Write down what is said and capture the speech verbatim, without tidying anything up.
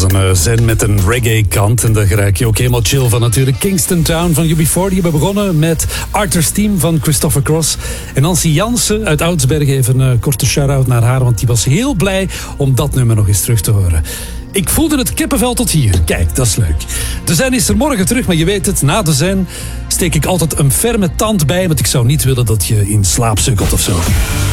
een uh, zen met een reggae kant. En daar raak je ook helemaal chill van natuurlijk. Kingston Town van U B forty. We hebben begonnen met Arthur's Team van Christopher Cross. En Nancy Jansen uit Oudsberg, even een uh, korte shout-out naar haar. Want die was heel blij om dat nummer nog eens terug te horen. Ik voelde het kippenvel tot hier. Kijk, dat is leuk. De Zen is er morgen terug, maar je weet het, na de Zen steek ik altijd een ferme tand bij, want ik zou niet willen dat je in slaap sukkelt of zo.